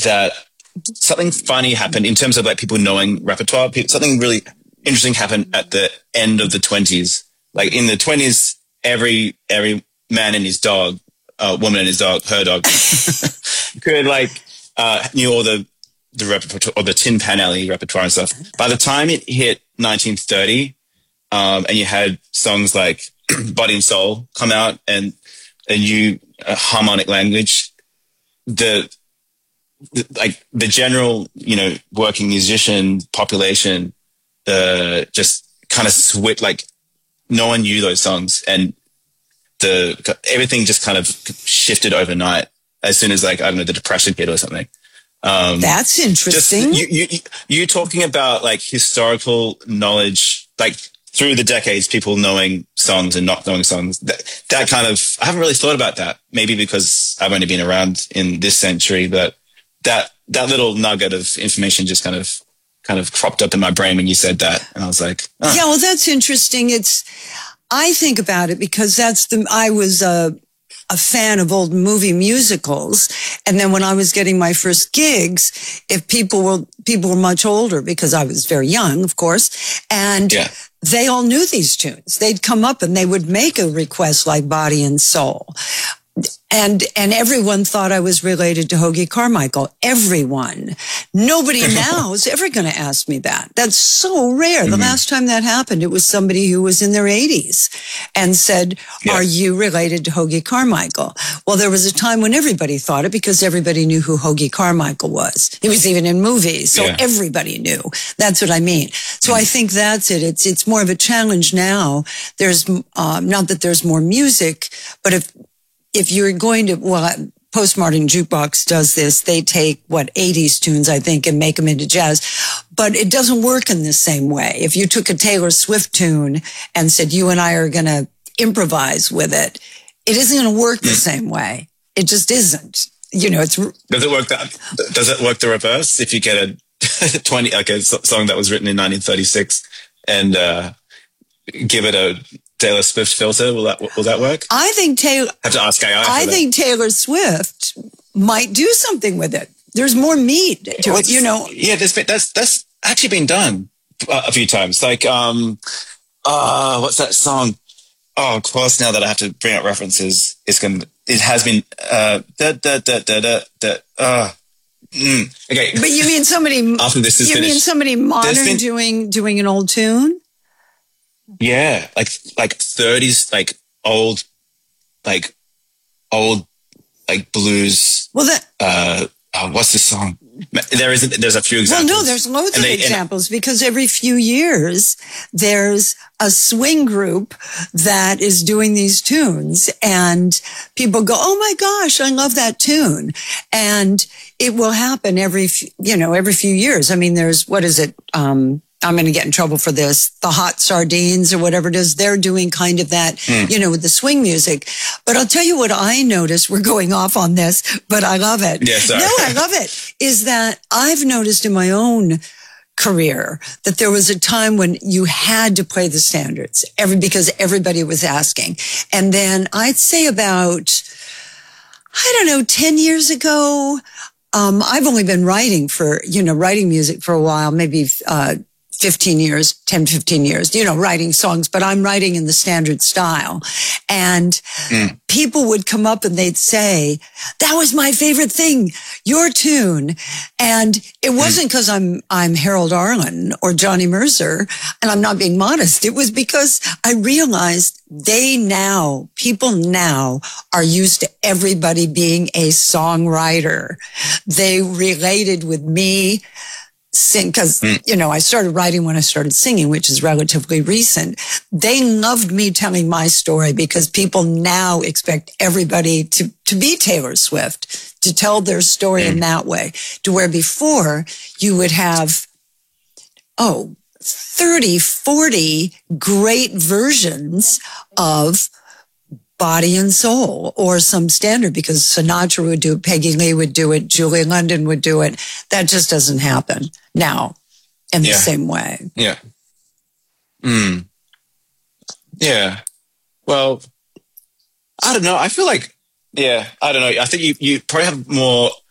that something funny happened in terms of like people knowing repertoire. Something really interesting happened at the end of the 20s. Like in the 20s, every man and his dog, woman and his dog, her dog, could like knew all the repertoire or the Tin Pan Alley repertoire and stuff. By the time it hit 1930, and you had songs like Body and Soul come out and a new harmonic language, the general, working musician population, just kind of switched, like no one knew those songs, and everything just kind of shifted overnight as soon as, like, I don't know, the Depression hit or something. That's interesting. You talking about like historical knowledge, like through the decades, people knowing songs and not knowing songs. That kind of, I haven't really thought about that. Maybe because I've only been around in this century, but that little nugget of information just kind of cropped up in my brain when you said that, and I was like, oh. Yeah, well, that's interesting. I think about it because I was a fan of old movie musicals. And then when I was getting my first gigs, if people were much older, because I was very young, of course, and they all knew these tunes. They'd come up and they would make a request like Body and Soul. And everyone thought I was related to Hoagy Carmichael. Everyone. Nobody now is ever going to ask me that. That's so rare. Mm-hmm. The last time that happened, it was somebody who was in their 80s and said, are you related to Hoagy Carmichael? Well, there was a time when everybody thought it because everybody knew who Hoagy Carmichael was. He was even in movies. So everybody knew. That's what I mean. So I think that's it. It's more of a challenge now. There's, not that there's more music, but if you're going to, Postmodern Jukebox does this. They take 80s tunes, I think, and make them into jazz. But it doesn't work in the same way. If you took a Taylor Swift tune and said, you and I are going to improvise with it, it isn't going to work the same way. It just isn't. Does it work the reverse? If you get a a song that was written in 1936 and give it a Taylor Swift filter, will that work? I think have to ask AI. I think Taylor Swift might do something with it. There's more meat to it, Yeah, that's actually been done a few times. Like, what's that song? Oh, of course. Now that I have to bring out references, it has been okay. But you mean somebody after this is finished? You mean somebody modern doing an old tune? Yeah, like 30s, like old blues. Well, what's this song? There's a few examples. Well, no, there's loads of examples because every few years there's a swing group that is doing these tunes and people go, oh my gosh, I love that tune. And it will happen every few years. I mean, there's, what is it? I'm going to get in trouble for this. The Hot Sardines or whatever it is, they're doing kind of that, with the swing music. But I'll tell you what I noticed. We're going off on this, but I love it. Yeah, sorry. No, I love it. Is that I've noticed in my own career that there was a time when you had to play the standards because everybody was asking. And then I'd say about, 10 years ago, I've only been writing music for a while, maybe, 15 years, writing songs, but I'm writing in the standard style. And people would come up and they'd say, that was my favorite thing, your tune. And it wasn't because I'm Harold Arlen or Johnny Mercer, and I'm not being modest. It was because I realized people now are used to everybody being a songwriter. They related with me, because, I started writing when I started singing, which is relatively recent. They loved me telling my story because people now expect everybody to be Taylor Swift, to tell their story in that way, to where before you would have, 30, 40 great versions of Body and Soul or some standard, because Sinatra would do it, Peggy Lee would do it, Julie London would do it. That just doesn't happen now in the same way. Yeah. Yeah. Well, I don't know. I feel like, I don't know. I think you probably have more